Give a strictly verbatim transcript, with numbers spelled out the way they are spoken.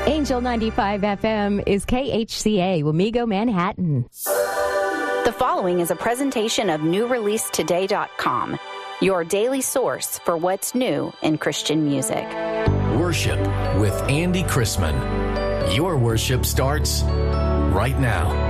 Angel ninety-five F M is K H C A, Wamego, Manhattan. The following is a presentation of new release today dot com, your daily source for what's new in Christian music. Worship with Andy Chrisman. Your worship starts right now.